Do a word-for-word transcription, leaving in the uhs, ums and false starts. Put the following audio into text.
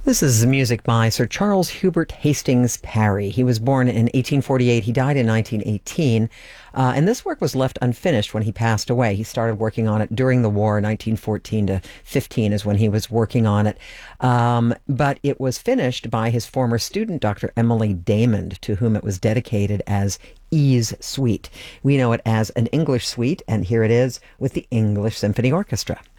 This is music by Sir Charles Hubert Hastings Parry. He was born in eighteen forty-eight. He died in nineteen eighteen. Uh, and this work was left unfinished when he passed away. He started working on it during the war. nineteen fourteen to fifteen is when he was working on it. Um, but it was finished by his former student, Doctor Emily Damon, to whom it was dedicated as E's Suite. We know it as an English suite, and here it is with the English Symphony Orchestra.